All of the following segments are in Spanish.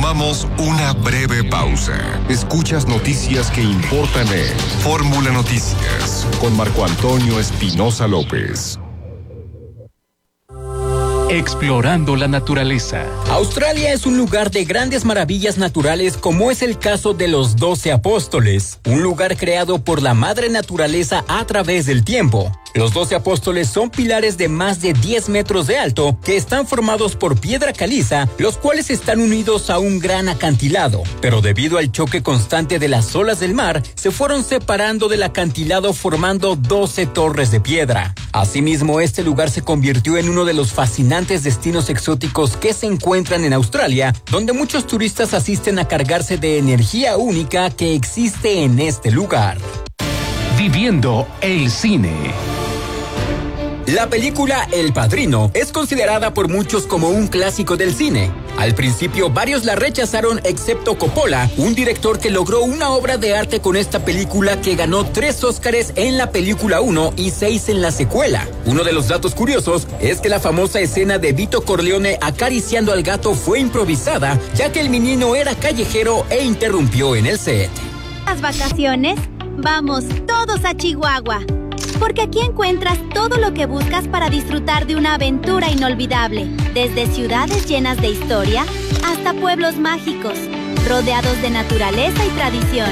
tomamos una breve pausa. Escuchas noticias que importan en Fórmula Noticias con Marco Antonio Espinosa López. Explorando la naturaleza. Australia es un lugar de grandes maravillas naturales, como es el caso de los 12 Apóstoles, un lugar creado por la madre naturaleza a través del tiempo. Los 12 Apóstoles son pilares de más de 10 metros de alto que están formados por piedra caliza, los cuales están unidos a un gran acantilado. Pero debido al choque constante de las olas del mar, se fueron separando del acantilado formando 12 torres de piedra. Asimismo, este lugar se convirtió en uno de los fascinantes destinos exóticos que se encuentran en Australia, donde muchos turistas asisten a cargarse de energía única que existe en este lugar. Viviendo el cine. La película El Padrino es considerada por muchos como un clásico del cine. Al principio varios la rechazaron excepto Coppola, un director que logró una obra de arte con esta película que ganó 3 Óscares en la película 1 y 6 en la secuela. Uno de los datos curiosos es que la famosa escena de Vito Corleone acariciando al gato fue improvisada, ya que el menino era callejero e interrumpió en el set. Las vacaciones, vamos todos a Chihuahua. Porque aquí encuentras todo lo que buscas para disfrutar de una aventura inolvidable. Desde ciudades llenas de historia hasta pueblos mágicos, rodeados de naturaleza y tradición.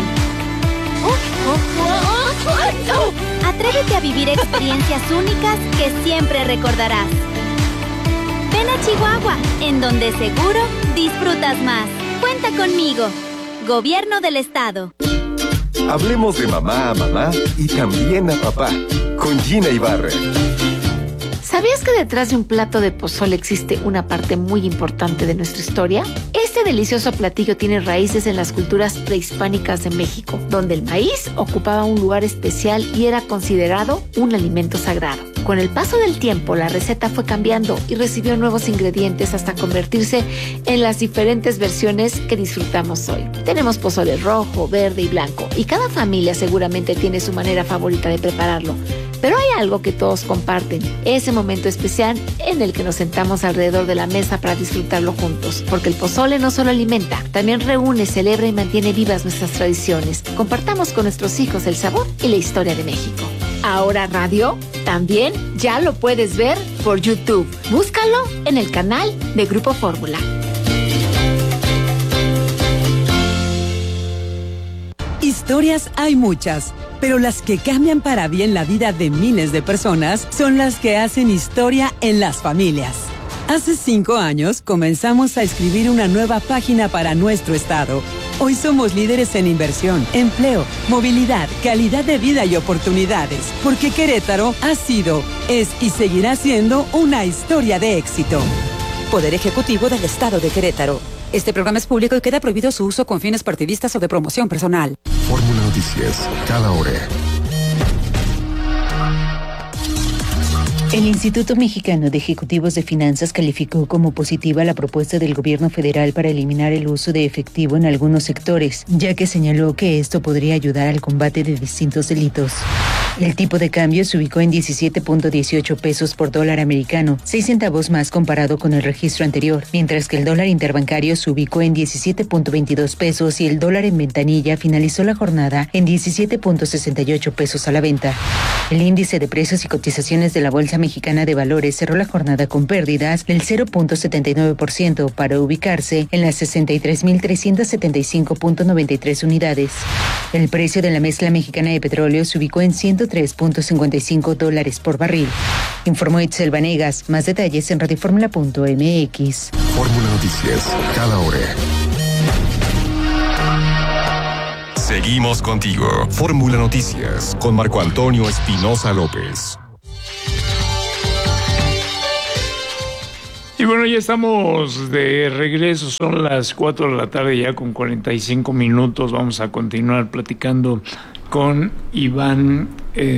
Atrévete a vivir experiencias únicas que siempre recordarás. Ven a Chihuahua, en donde seguro disfrutas más. Cuenta conmigo. Gobierno del Estado. Hablemos de mamá a mamá y también a papá, con Gina Ibarra. ¿Sabías que detrás de un plato de pozole existe una parte muy importante de nuestra historia? Este delicioso platillo tiene raíces en las culturas prehispánicas de México, donde el maíz ocupaba un lugar especial y era considerado un alimento sagrado. Con el paso del tiempo, la receta fue cambiando y recibió nuevos ingredientes hasta convertirse en las diferentes versiones que disfrutamos hoy. Tenemos pozole rojo, verde y blanco, y cada familia seguramente tiene su manera favorita de prepararlo. Pero hay algo que todos comparten, ese momento especial en el que nos sentamos alrededor de la mesa para disfrutarlo juntos. Porque el pozole no solo alimenta, también reúne, celebra y mantiene vivas nuestras tradiciones. Compartamos con nuestros hijos el sabor y la historia de México. Ahora Radio también ya lo puedes ver por YouTube. Búscalo en el canal de Grupo Fórmula. Historias hay muchas, pero las que cambian para bien la vida de miles de personas son las que hacen historia en las familias. Hace 5 años comenzamos a escribir una nueva página para nuestro estado. Hoy somos líderes en inversión, empleo, movilidad, calidad de vida y oportunidades, porque Querétaro ha sido, es y seguirá siendo una historia de éxito. Poder Ejecutivo del Estado de Querétaro. Este programa es público y queda prohibido su uso con fines partidistas o de promoción personal. Fórmula Noticias, cada hora. El Instituto Mexicano de Ejecutivos de Finanzas calificó como positiva la propuesta del gobierno federal para eliminar el uso de efectivo en algunos sectores, ya que señaló que esto podría ayudar al combate de distintos delitos. El tipo de cambio se ubicó en 17.18 pesos por dólar americano, 6 centavos más comparado con el registro anterior, mientras que el dólar interbancario se ubicó en 17.22 pesos y el dólar en ventanilla finalizó la jornada en 17.68 pesos a la venta. El índice de precios y cotizaciones de la Bolsa Mexicana de Valores cerró la jornada con pérdidas del 0.79% para ubicarse en las 63.375.93 unidades. El precio de la mezcla mexicana de petróleo se ubicó en $103.55 por barril. Informó Itzel Vanegas. Más detalles en radioformula.mx. Fórmula Noticias, cada hora. Seguimos contigo. Fórmula Noticias con Marco Antonio Espinosa López. Y bueno, ya estamos de regreso, son las 4 de la tarde ya con 45 minutos. Vamos a continuar platicando con Iván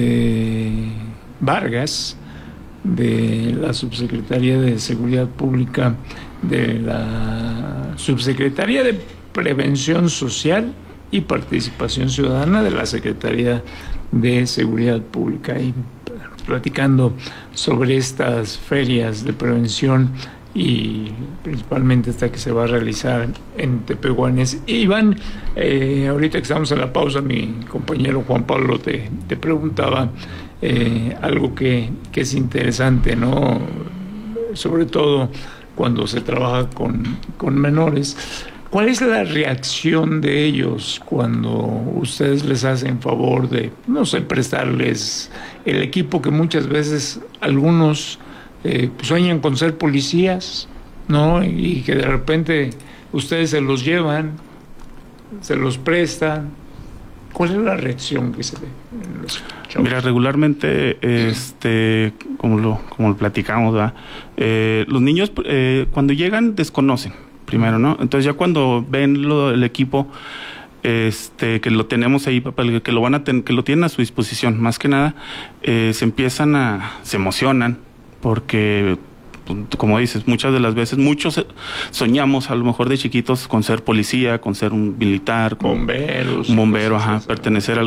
Vargas, de la Subsecretaría de Seguridad Pública, de la Subsecretaría de Prevención Social y Participación Ciudadana de la Secretaría de Seguridad Pública, y platicando sobre estas ferias de prevención y principalmente esta que se va a realizar en Tepehuanes. Iván, ahorita que estamos en la pausa, mi compañero Juan Pablo te preguntaba algo que es interesante, ¿no? Sobre todo cuando se trabaja con menores. ¿Cuál es la reacción de ellos cuando ustedes les hacen favor de, no sé, prestarles el equipo que muchas veces algunos sueñan con ser policías, ¿no? Y que de repente ustedes se los llevan, se los prestan? ¿Cuál es la reacción que se ve en los chavos? Mira, regularmente, como lo platicamos, ¿verdad? Los niños cuando llegan desconocen primero, ¿no? Entonces ya cuando ven el equipo, que lo tenemos ahí, que lo van a que lo tienen a su disposición, más que nada, se emocionan, porque, como dices, muchas de las veces, muchos soñamos a lo mejor de chiquitos con ser policía, con ser un militar, con un bombero, ajá, pertenecer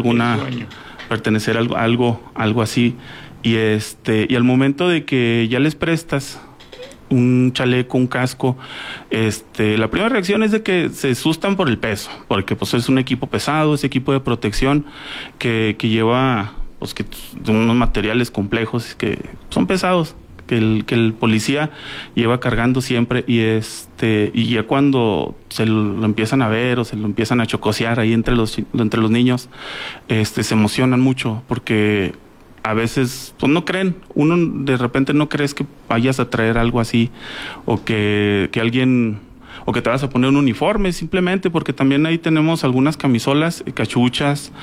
a algo así, y al momento de que ya les prestas un chaleco, un casco, la primera reacción es de que se asustan por el peso, porque pues es un equipo pesado, es equipo de protección que lleva pues unos materiales complejos que son pesados, que el policía lleva cargando siempre, y ya cuando se lo empiezan a ver o se lo empiezan a chocosear ahí entre los niños, se emocionan mucho, porque a veces pues no creen, uno de repente no crees que vayas a traer algo así, o que alguien, o que te vas a poner un uniforme, simplemente porque también ahí tenemos algunas camisolas, cachuchas,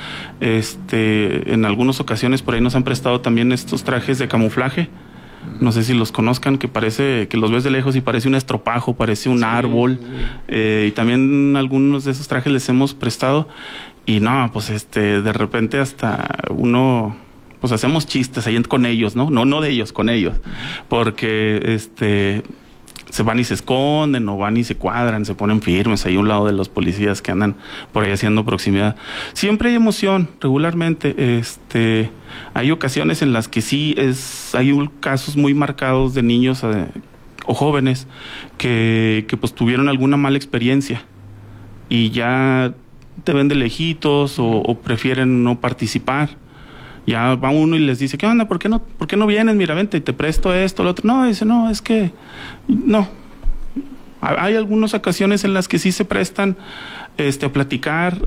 en algunas ocasiones por ahí nos han prestado también estos trajes de camuflaje, no sé si los conozcan, que parece, que los ves de lejos y parece un estropajo, parece un árbol, y también algunos de esos trajes les hemos prestado, y no, pues de repente hasta uno, pues hacemos chistes ahí con ellos, ¿no? No de ellos, con ellos, porque se van y se esconden, o van y se cuadran, se ponen firmes ahí a un lado de los policías que andan por ahí haciendo proximidad. Siempre hay emoción, regularmente, hay ocasiones en las que sí hay casos muy marcados de niños o jóvenes que pues tuvieron alguna mala experiencia y ya te ven de lejitos o prefieren no participar. Ya va uno y les dice, ¿qué onda? ¿Por qué no vienes? Mira, vente, y te presto esto, lo otro. No, dice, no, es que no. Hay algunas ocasiones en las que sí se prestan a platicar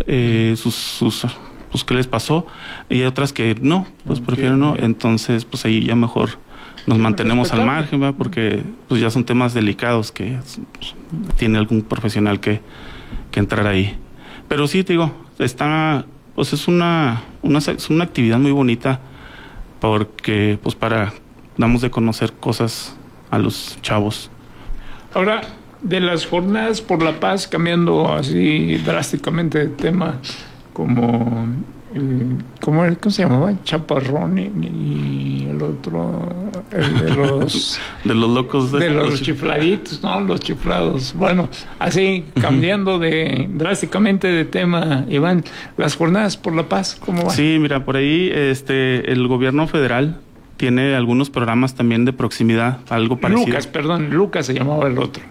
pues qué les pasó, y hay otras que no, pues prefieren no. Entonces, pues ahí ya mejor nos mantenemos al margen, ¿verdad? Porque pues ya son temas delicados que pues, tiene algún profesional que entrar ahí. Pero sí, te digo, pues es una actividad muy bonita, porque pues damos de conocer cosas a los chavos. Ahora, de las jornadas por la paz, cambiando así drásticamente de tema, como ¿cómo se llamaba? Chaparrón y el otro, el de los de los locos, de los chifladitos, ¿no? Los chiflados. Bueno, así cambiando drásticamente de tema, Iván, las jornadas por la paz, ¿cómo van? Sí, mira, por ahí el gobierno federal tiene algunos programas también de proximidad, algo parecido. Lucas se llamaba el otro.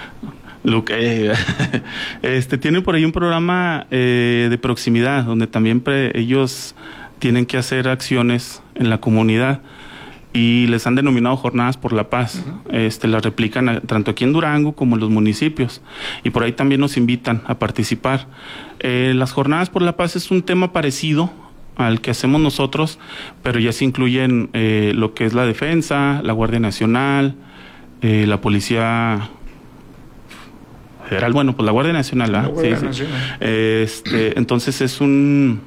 Tiene por ahí un programa de proximidad donde también ellos tienen que hacer acciones en la comunidad, y les han denominado jornadas por la paz. Las replican tanto aquí en Durango como en los municipios, y por ahí también nos invitan a participar. Las jornadas por la paz es un tema parecido al que hacemos nosotros, pero ya se incluyen lo que es la defensa, la Guardia Nacional, la Policía Federal, bueno, pues la Guardia Nacional, ¿verdad? Entonces son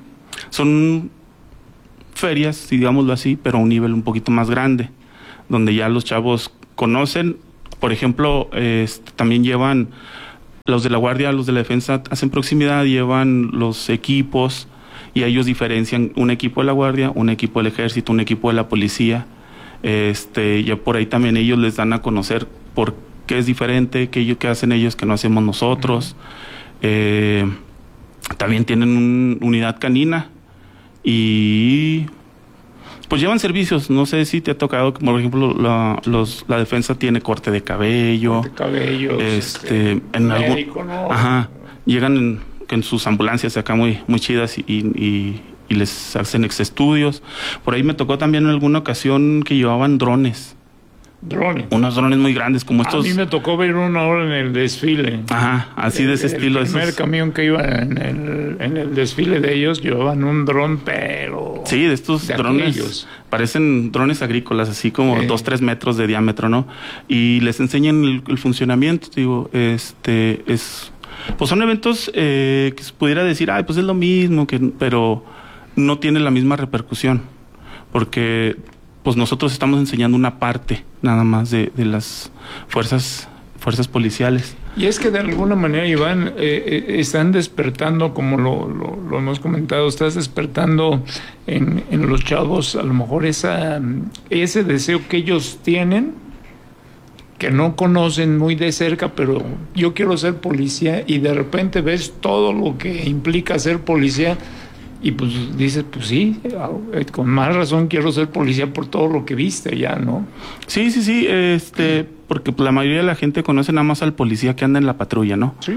ferias, digámoslo así, pero a un nivel un poquito más grande, donde ya los chavos conocen. Por ejemplo, también llevan los de la Guardia, los de la Defensa, hacen proximidad, llevan los equipos, y ellos diferencian un equipo de la Guardia, un equipo del Ejército, un equipo de la Policía. Ya por ahí también ellos les dan a conocer por qué es diferente, qué hacen ellos que no hacemos nosotros. También tienen una unidad canina, y Pues llevan servicios, no sé si te ha tocado, como por ejemplo la defensa tiene corte de cabello. En médico, ¿no? Ajá, llegan en sus ambulancias acá muy chidas y les hacen estudios. Por ahí me tocó también en alguna ocasión que llevaban drones. Unos drones muy grandes como estos. A mí me tocó ver una hora en el desfile. Ajá, así de ese estilo. El primer camión que iba en el desfile de ellos llevaban un dron, pero... Sí, de estos drones. Aquellos. Parecen drones agrícolas, así como 2-3 metros de diámetro, ¿no? Y les enseñan el funcionamiento, digo, pues son eventos que se pudiera decir, pues es lo mismo, pero no tiene la misma repercusión, porque pues nosotros estamos enseñando una parte nada más de las fuerzas policiales. Y es que de alguna manera, Iván, están despertando, como lo hemos comentado, estás despertando en los chavos a lo mejor ese deseo que ellos tienen, que no conocen muy de cerca, pero yo quiero ser policía, y de repente ves todo lo que implica ser policía. Y pues dices, pues sí, con más razón quiero ser policía por todo lo que viste ya, ¿no? Sí, porque la mayoría de la gente conoce nada más al policía que anda en la patrulla, ¿no? Sí.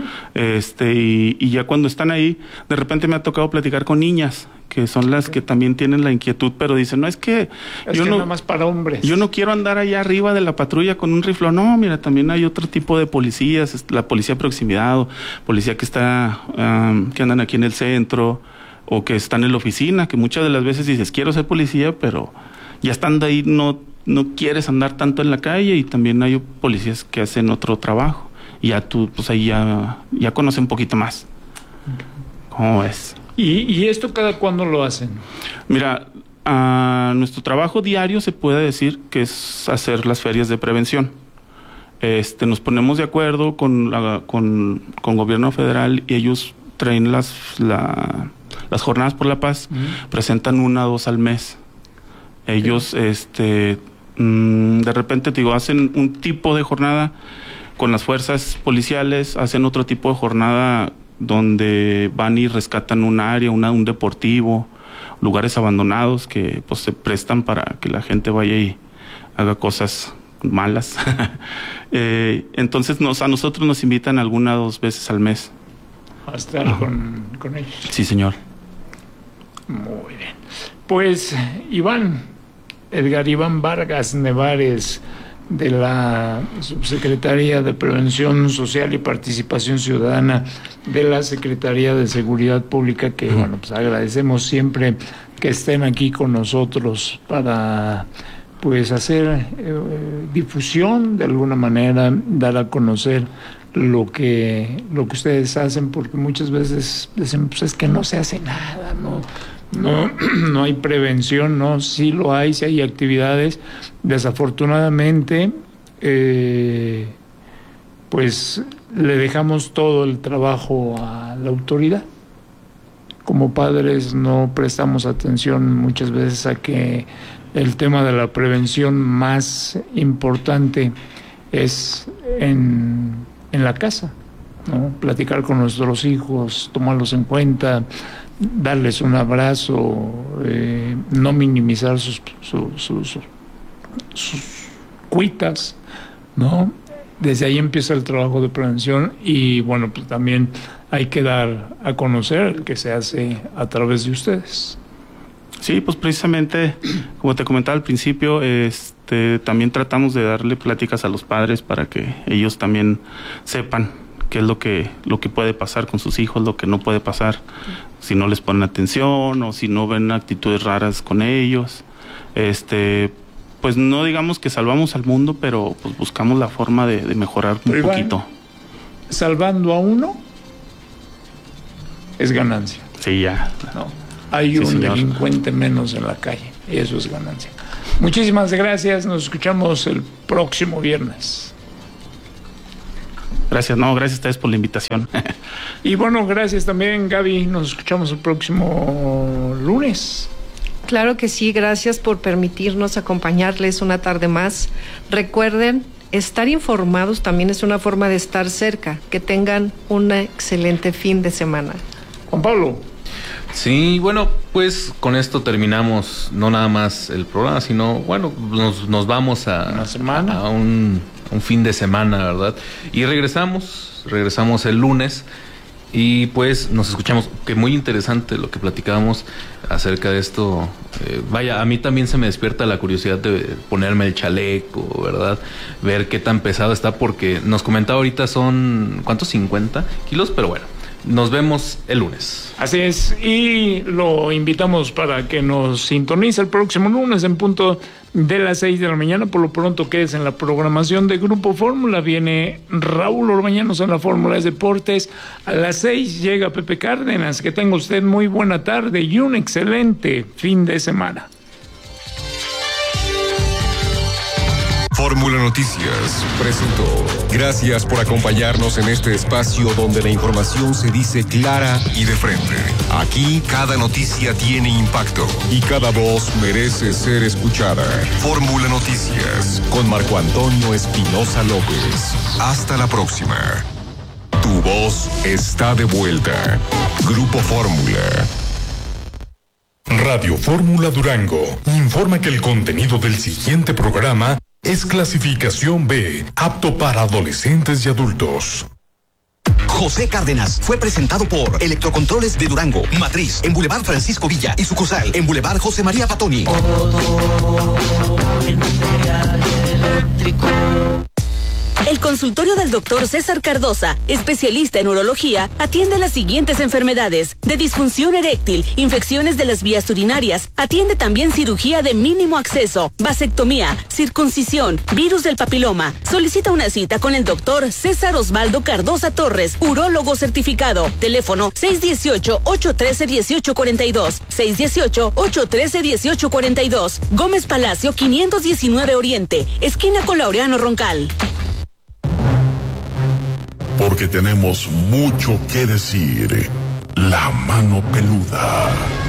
Y ya cuando están ahí, de repente me ha tocado platicar con niñas, que son las que también tienen la inquietud, pero dicen, no, es que yo no, nada más para hombres. Yo no quiero andar allá arriba de la patrulla con un rifle. No, mira, también hay otro tipo de policías, la policía de proximidad, o policía que que andan aquí en el centro, o que están en la oficina, que muchas de las veces dices, quiero ser policía, pero ya estando ahí no quieres andar tanto en la calle, y también hay policías que hacen otro trabajo, y ya tú, pues ahí ya conoces un poquito más. ¿Cómo ves? ¿Y esto cada cuándo lo hacen? Mira, nuestro trabajo diario se puede decir que es hacer las ferias de prevención. Nos ponemos de acuerdo con gobierno federal, y ellos traen las jornadas por la paz, presentan 1 o 2 al mes. Ellos, de repente, te digo, hacen un tipo de jornada con las fuerzas policiales, hacen otro tipo de jornada donde van y rescatan un área, un deportivo, lugares abandonados que pues se prestan para que la gente vaya y haga cosas malas. Entonces a nosotros nos invitan 1 o 2 veces al mes. A estar con ellos. Sí, señor. Muy bien. Pues Edgar Iván Vargas Nevares, de la Subsecretaría de Prevención Social y Participación Ciudadana de la Secretaría de Seguridad Pública, que pues agradecemos siempre que estén aquí con nosotros para pues hacer difusión de alguna manera, dar a conocer lo que ustedes hacen, porque muchas veces dicen, pues es que no se hace nada, no hay prevención, no, sí lo hay, sí hay actividades. Desafortunadamente, pues le dejamos todo el trabajo a la autoridad. Como padres no prestamos atención muchas veces a que el tema de la prevención más importante es en la casa, ¿no? Platicar con nuestros hijos, tomarlos en cuenta, darles un abrazo, no minimizar sus cuitas, ¿no? Desde ahí empieza el trabajo de prevención, y pues también hay que dar a conocer el que se hace a través de ustedes. Sí, pues precisamente, como te comentaba al principio, también tratamos de darle pláticas a los padres para que ellos también sepan qué es lo que puede pasar con sus hijos, lo que no puede pasar si no les ponen atención o si no ven actitudes raras con ellos. Pues no digamos que salvamos al mundo, pero pues buscamos la forma de mejorar un poquito. Salvando a uno es ganancia. Sí, ya. No, hay un delincuente menos en la calle, y eso es ganancia. Muchísimas gracias, nos escuchamos el próximo viernes. Gracias a ustedes por la invitación. Y gracias también, Gaby, nos escuchamos el próximo lunes. Claro que sí, gracias por permitirnos acompañarles una tarde más. Recuerden, estar informados también es una forma de estar cerca. Que tengan un excelente fin de semana. Juan Pablo. Sí, bueno, pues con esto terminamos no nada más el programa, sino, bueno, nos vamos a un fin de semana, ¿verdad? Y regresamos el lunes y pues nos escuchamos, que muy interesante lo que platicábamos acerca de esto. Vaya, a mí también se me despierta la curiosidad de ponerme el chaleco, ¿verdad? Ver qué tan pesado está, porque nos comentaba ahorita son, ¿cuántos? 50 kilos, pero bueno. Nos vemos el lunes. Así es, y lo invitamos para que nos sintonice el próximo lunes en punto de las 6 de la mañana. Por lo pronto, quédese en la programación de Grupo Fórmula. Viene Raúl Orbañanos en la Fórmula de Deportes. A las 6 llega Pepe Cárdenas. Que tenga usted muy buena tarde y un excelente fin de semana. Fórmula Noticias presentó. Gracias por acompañarnos en este espacio donde la información se dice clara y de frente. Aquí cada noticia tiene impacto y cada voz merece ser escuchada. Fórmula Noticias con Marco Antonio Espinosa López. Hasta la próxima. Tu voz está de vuelta. Grupo Fórmula. Radio Fórmula Durango informa que el contenido del siguiente programa es clasificación B, apto para adolescentes y adultos. José Cárdenas fue presentado por Electrocontroles de Durango, matriz en Boulevard Francisco Villa y sucursal en Boulevard José María Patoni. El consultorio del doctor César Cardosa, especialista en urología, atiende las siguientes enfermedades: de disfunción eréctil, infecciones de las vías urinarias, atiende también cirugía de mínimo acceso, vasectomía, circuncisión, virus del papiloma. Solicita una cita con el doctor César Osvaldo Cardosa Torres, urólogo certificado. Teléfono 618-813-1842, 618-813-1842. Gómez Palacio 519 Oriente, esquina con Laureano Roncal. Porque tenemos mucho que decir. La mano peluda.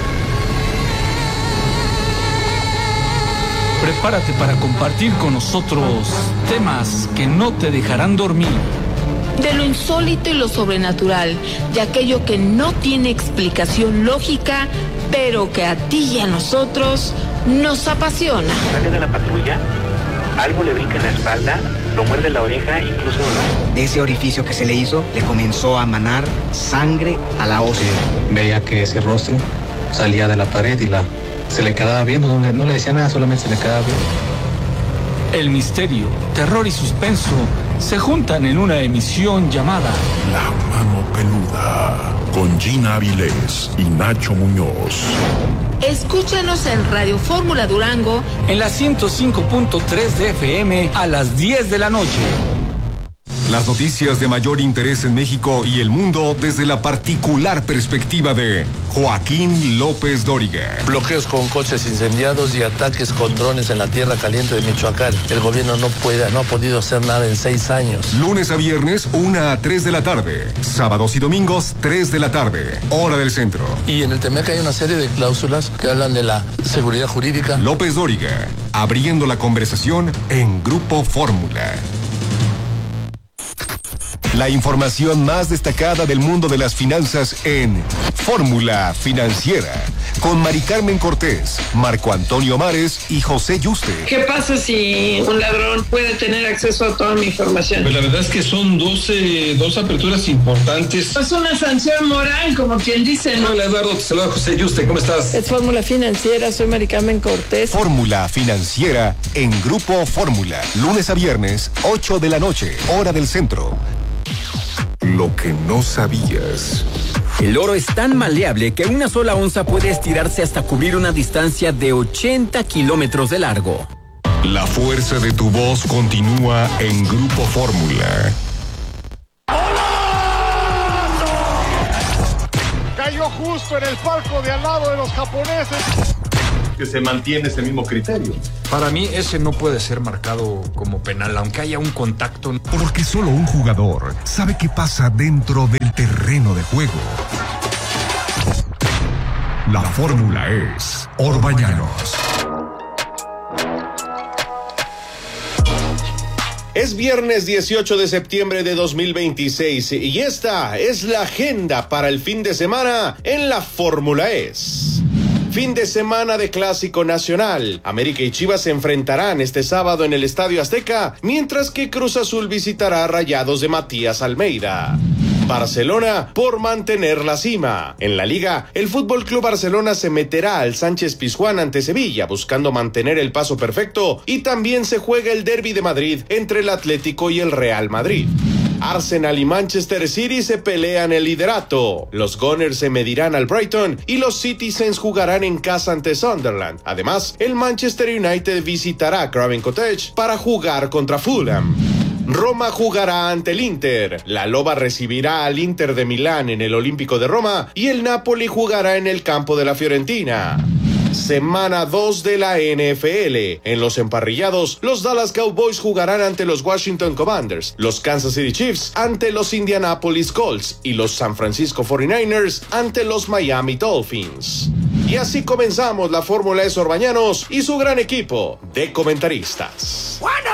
Prepárate para compartir con nosotros temas que no te dejarán dormir. De lo insólito y lo sobrenatural, de aquello que no tiene explicación lógica, pero que a ti y a nosotros nos apasiona. Sale de la patrulla, algo le brinca en la espalda, lo muerde la oreja, incluso de ese orificio que se le hizo, le comenzó a manar sangre a la ósea. Veía que ese rostro salía de la pared y se le quedaba viendo, no le decía nada, solamente se le quedaba viendo. El misterio, terror y suspenso se juntan en una emisión llamada La Mano Peluda, con Gina Avilés y Nacho Muñoz. Escúchanos en Radio Fórmula Durango en la 105.3 de FM a las 10 de la noche. Las noticias de mayor interés en México y el mundo desde la particular perspectiva de Joaquín López Dóriga. Bloqueos con coches incendiados y ataques con drones en la tierra caliente de Michoacán. El gobierno no ha podido hacer nada en 6 años. Lunes a viernes, 1 a 3 de la tarde. Sábados y domingos, 3 de la tarde. Hora del centro. Y en el TEMEC hay una serie de cláusulas que hablan de la seguridad jurídica. López Dóriga, abriendo la conversación en Grupo Fórmula. La información más destacada del mundo de las finanzas en Fórmula Financiera, con Mari Carmen Cortés, Marco Antonio Mares y José Yuste. ¿Qué pasa si un ladrón puede tener acceso a toda mi información? Pues la verdad es que son dos aperturas importantes. Es una sanción moral, como quien dice, ¿no? Hola Eduardo, te saluda José Yuste, ¿cómo estás? Es Fórmula Financiera, soy Mari Carmen Cortés. Fórmula Financiera en Grupo Fórmula, lunes a viernes, 8 de la noche, hora del centro. Lo que no sabías. El oro es tan maleable que una sola onza puede estirarse hasta cubrir una distancia de 80 kilómetros de largo. La fuerza de tu voz continúa en Grupo Fórmula. Cayó justo en el palco de al lado de los japoneses. Que se mantiene ese mismo criterio. Para mí ese no puede ser marcado como penal, aunque haya un contacto. Porque solo un jugador sabe qué pasa dentro del terreno de juego. La fórmula es Orbañanos. Es viernes 18 de septiembre de 2026 y esta es la agenda para el fin de semana en la Fórmula E. Fin de semana de Clásico Nacional. América y Chivas se enfrentarán este sábado en el Estadio Azteca, mientras que Cruz Azul visitará a Rayados de Matías Almeida. Barcelona por mantener la cima. En la Liga, el Fútbol Club Barcelona se meterá al Sánchez Pizjuán ante Sevilla, buscando mantener el paso perfecto, y también se juega el Derbi de Madrid entre el Atlético y el Real Madrid. Arsenal y Manchester City se pelean el liderato. Los Gunners se medirán al Brighton y los Citizens jugarán en casa ante Sunderland. Además, el Manchester United visitará Craven Cottage para jugar contra Fulham. Roma jugará ante el Inter, la Loba recibirá al Inter de Milán en el Olímpico de Roma y el Napoli jugará en el campo de la Fiorentina. Semana 2 de la NFL. En los emparrillados, los Dallas Cowboys jugarán ante los Washington Commanders, los Kansas City Chiefs ante los Indianapolis Colts y los San Francisco 49ers ante los Miami Dolphins. Y así comenzamos la Fórmula E Sorbañanos y su gran equipo de comentaristas. ¡Bueno!